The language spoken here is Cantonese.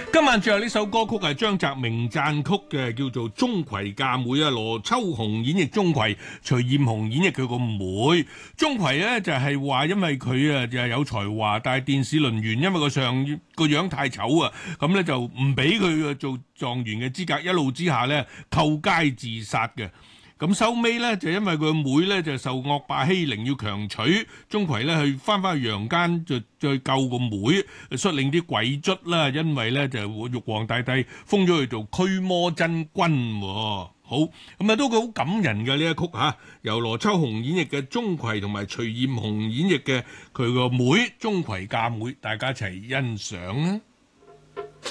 今晚最後呢首歌曲係張澤明讚曲嘅，叫做《鍾馗嫁妹》啊。羅秋紅演繹鍾馗，徐艷紅演繹佢個妹。鍾馗呢就係話，因為佢啊就係有才華，但係殿試論員因為個樣太醜啊，咁呢就唔俾佢做狀元嘅資格，一怒之下呢扣街自殺嘅。咁收尾咧就因為佢個妹咧就受惡霸欺凌，要強娶鍾馗咧去翻去陽間，就再救個妹，率領啲鬼卒啦。因為咧就玉皇大帝封咗佢做驅魔真君。好，咁啊都好感人嘅呢一曲嚇，由羅秋紅演繹嘅鍾馗同埋徐艷紅演繹嘅佢個妹鍾馗嫁妹，大家一齊欣賞啊！